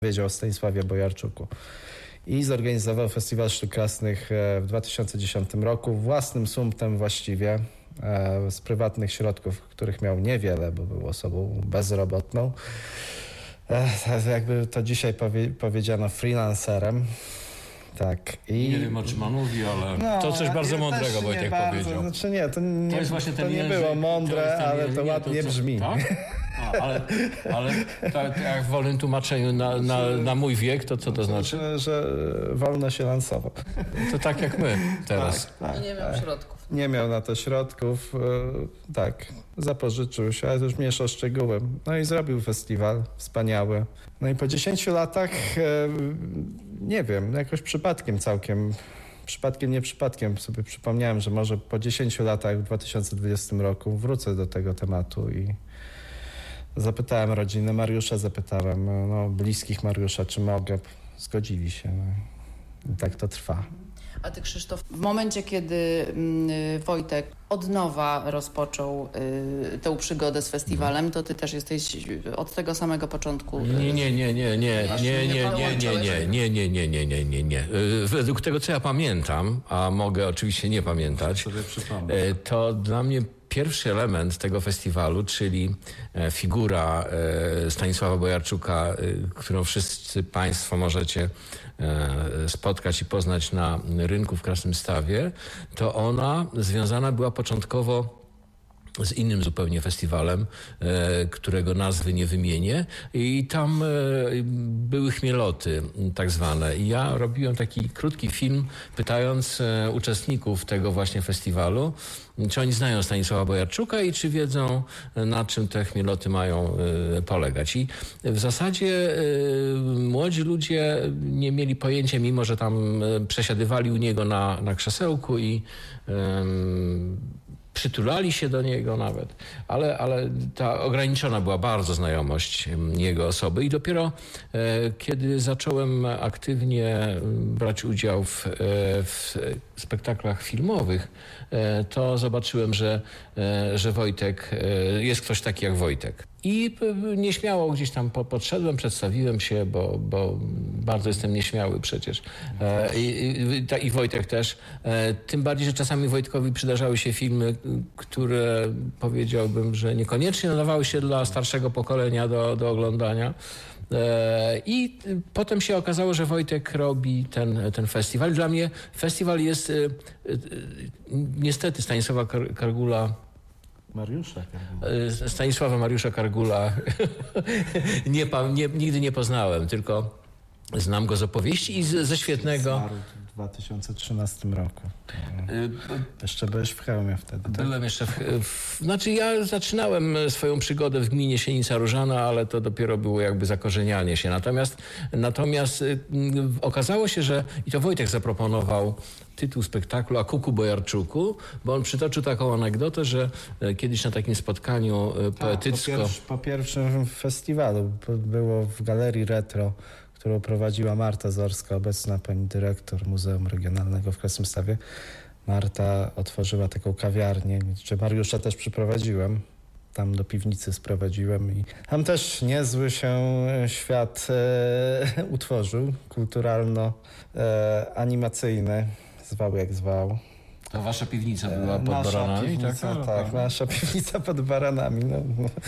wiedział o Stanisławie Bojarczuku. I zorganizował Festiwal Sztuk Krasnych w 2010 roku własnym sumptem właściwie, z prywatnych środków, których miał niewiele, bo był osobą bezrobotną. Jakby to dzisiaj powiedziano, freelancerem. Tak. Nie wiem, o czym pan mówi, ale to coś bardzo mądrego Wojtek powiedział. Znaczy nie, to jest właśnie to nie było mądre, ale to ładnie brzmi. Tak? Ale tak jak w wolnym tłumaczeniu na mój wiek, to co to znaczy? Że wolno się lansowo. To tak jak my teraz. I nie miał środków. Nie miał na to środków, tak, zapożyczył się, ale to już mniejsza o szczegóły. No i zrobił festiwal wspaniały. No i po 10 latach, nie wiem, jakoś przypadkiem nie przypadkiem sobie przypomniałem, że może po 10 latach w 2020 roku wrócę do tego tematu i zapytałem rodzinę Mariusza, zapytałem bliskich Mariusza, czy mogę. Zgodzili się. No. I tak to trwa. A ty, Krzysztof, w momencie, kiedy Wojtek od nowa rozpoczął tę przygodę z festiwalem, to ty też jesteś od tego samego początku? Nie. Według tego, co ja pamiętam, a mogę oczywiście nie pamiętać, to dla mnie pierwszy element tego festiwalu, czyli figura Stanisława Bojarczuka, którą wszyscy państwo możecie spotkać i poznać na rynku w Krasnymstawie, to ona związana była początkowo z innym zupełnie festiwalem, którego nazwy nie wymienię. I tam były chmieloty tak zwane. I ja robiłem taki krótki film, pytając uczestników tego właśnie festiwalu, czy oni znają Stanisława Bojarczuka i czy wiedzą, na czym te chmieloty mają polegać. I w zasadzie młodzi ludzie nie mieli pojęcia, mimo że tam przesiadywali u niego na krzesełku i przytulali się do niego nawet, ale ta ograniczona była bardzo znajomość jego osoby i dopiero kiedy zacząłem aktywnie brać udział w spektaklach filmowych, to zobaczyłem, że Wojtek, jest ktoś taki jak Wojtek. I nieśmiało gdzieś tam podszedłem, przedstawiłem się, bo bardzo jestem nieśmiały przecież. I Wojtek też. Tym bardziej, że czasami Wojtkowi przydarzały się filmy, które powiedziałbym, że niekoniecznie nadawały się dla starszego pokolenia do oglądania. I potem się okazało, że Wojtek robi ten festiwal. Dla mnie festiwal jest niestety Stanisława Mariusza Kargula nigdy nie poznałem, tylko znam go z opowieści i ze świetnego... Zmarł w 2013 roku. Jeszcze byłeś w Chełmie wtedy, tak? Byłem jeszcze Znaczy ja zaczynałem swoją przygodę w gminie Sienica Różana, ale to dopiero było jakby zakorzenianie się. Natomiast okazało się, że... I to Wojtek zaproponował tytuł spektaklu A Kuku Bojarczuku, bo on przytoczył taką anegdotę, że kiedyś na takim spotkaniu poetycko... Po pierwszym festiwalu było w Galerii Retro, którą prowadziła Marta Zorska, obecna pani dyrektor Muzeum Regionalnego w Krasnymstawie. Marta otworzyła taką kawiarnię, gdzie Mariusza też przyprowadziłem. Tam do piwnicy sprowadziłem i tam też niezły się świat utworzył, kulturalno-animacyjny, zwał jak zwał. To wasza piwnica była pod Baranami? Piwnica, tak, nasza piwnica pod Baranami. No.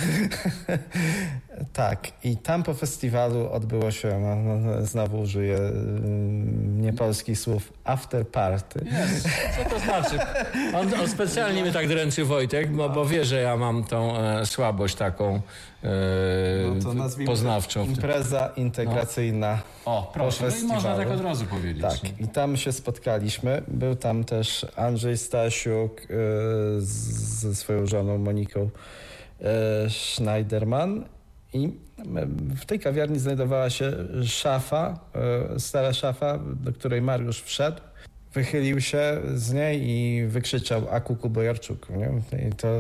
Tak, i tam po festiwalu odbyło się, znowu użyję niepolskich słów, after party. Yes. Co to znaczy? On specjalnie mnie tak dręczy, Wojtek, bo wie, że ja mam tą słabość taką poznawczą. Impreza integracyjna. O, proszę, no i można tak od razu powiedzieć. Tak, i tam się spotkaliśmy. Był tam też Andrzej Stasiuk ze swoją żoną Moniką Schneiderman. I w tej kawiarni znajdowała się szafa, stara szafa, do której Mariusz wszedł, wychylił się z niej i wykrzyczał A Kuku Bojarczuku. Nie? I to